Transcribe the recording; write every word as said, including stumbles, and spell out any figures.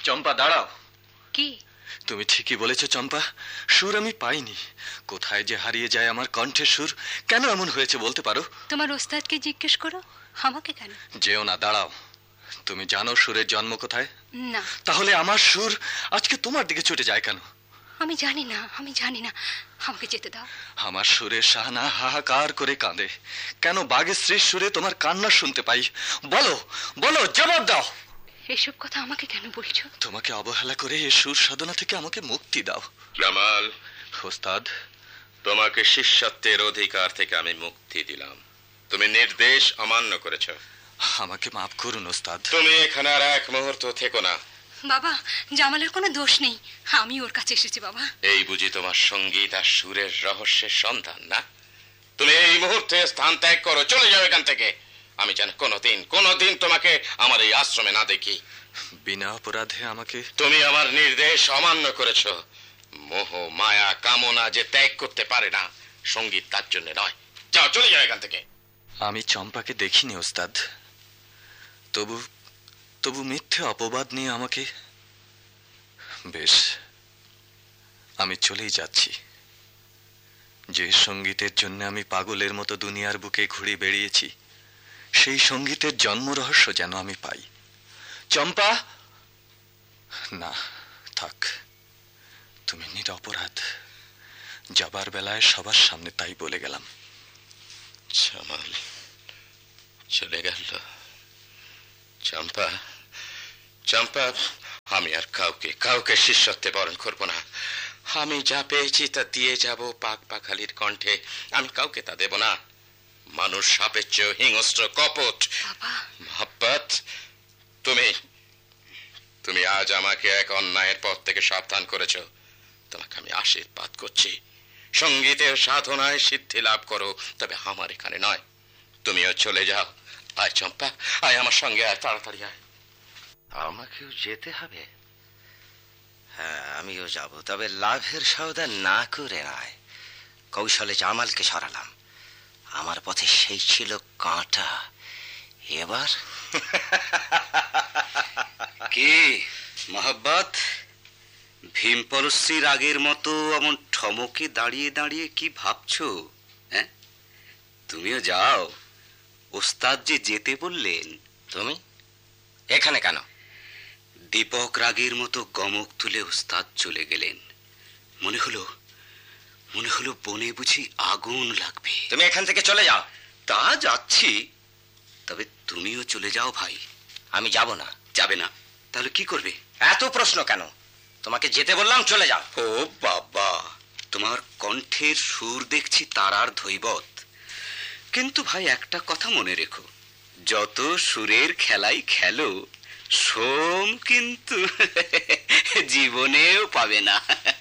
চম্পা দাঁড়াও। কি? তুমি ঠিকই বলেছো চম্পা, সুর আমি পাইনি। কোথায় যে হারিয়ে যায় আমার কণ্ঠের সুর। কেন এমন হয়েছে বলতে পারো? তোমার ওস্তাদকে জিজ্ঞেস করো, আমাকে কেন? যেও না, দাঁড়াও। তুমি জানো সুরের জন্ম কোথায়? না। তাহলে আমার সুর আজকে তোমার দিকে ছুটে যায় কেন? আমি জানি না, আমি জানি না, আমাকে যেতে দাও। আমার সুরের শাহানা হাহাকার করে কাঁদে। কেন বাঘের স্ত্রীর সুরে তোমার কান্না শুনতে পাই? বলো বলো, জবাব দাও। এসব কথা আমাকে কেন বলছো? তোমাকে অবহেলা করে এই সুর সাধনা থেকে আমাকে মুক্তি দাও। জামাল, ওস্তাদ, তোমাকে শিষ্যত্বের অধিকার থেকে আমি মুক্তি দিলাম। তুমি নির্দেশ অমান্য করেছ। আমাকে মাফ করুন ওস্তাদ। তুমি এখানে আর এক মুহূর্ত থেকো না। বাবা, জামালের কোনো দোষ নেই, আমি ওর কাছে এসেছি বাবা। এই বুঝি তোমার সঙ্গীত আর সুরের রহস্যের সন্ধান না? তুমি এই মুহূর্তে স্থান ত্যাগ করো, চলে যাও এখান থেকে। আমি যেন কোনোদিন কোনোদিন তোমাকে আমার এই আশ্রমে না দেখি। বিনা অপরাধে আমাকে? তুমি আমার নির্দেশ অমান্য করেছ। মোহ মায়া কামনা যে ত্যাগ করতে পারে না, সঙ্গীত তার জন্য নয়। যাও, চলে যাও এখান থেকে। আমি চম্পাকে দেখিনি ওস্তাদ, তবু তবু মিথ্যে অপবাদ নিয়ে আমাকে। বেশ, আমি চলেই যাচ্ছি। যে সঙ্গীতের জন্য আমি পাগলের মতো দুনিয়ার বুকে ঘুরে বেরিয়েছি, সেই সঙ্গীতের জন্ম রহস্য যেন আমি পাই। চম্পা, না থাক, তুমি নিরপরাধ। যাবার বেলায় সবার সামনে তাই বলে গেলাম। জামাল চলে গেল। চম্পা, চম্পা, আমি আর কাউকে কাউকে শিষ্যত্বে বরণ করব না। আমি যা পেয়েছি তা দিয়ে যাব পাক পাখালির কণ্ঠে। আমি কাউকে তা দেব না। মানুষ সাপের চেয়ে হিংস্র, কপট। মোহাব্বত, তুমি তুমি আজ আমাকে এক অন্যায়ের পথ থেকে সাবধান করেছ। তোমাকে আমি আশীর্বাদ করছি, সঙ্গীতের সাধনায় সিদ্ধি লাভ করো, তবে আমার এখানে নয়। তুমিও চলে যাও। আয় চম্পা, আয় আমার সঙ্গে, আয় তাড়াতাড়ি আয়। আমাকেও যেতে হবে? হ্যাঁ, আমিও যাব, তবে লাভের সওদা না করে নয়। কৌশলে জামালকে সরালাম। আমার পথে সেই ছিল কাঁটা, এবার কি মোহাব্বত? ভীম পরশ্রীর আগের মতো এমন ঠমকে দাঁড়িয়ে দাঁড়িয়ে কি ভাবছো? হ্যাঁ, তুমিও যাও, ওস্তাদ যে যেতে বললেন। তুমি এখানে কেন? দীপক রাগের মতো গমক তুলে ওস্তাদ চলে গেলেন। মনে হলো মনে হলো বনে বুঝি আগুন লাগবে। তুমি এখান থেকে চলে যাও। তা যাচ্ছি, তবে তুমিও চলে যাও ভাই। আমি যাব না। যাবে না? তাহলে কি করবে? এত প্রশ্ন কেন? তোমাকে যেতে বললাম, চলে যাও। ও বাবা, তোমার কণ্ঠের সুর দেখছি তারার ধৈবত। কিন্তু ভাই, একটা কথা মনে রেখো, যত সুরের খেলাই খেলো, সোম কিন্তু জীবনেও পাবে না।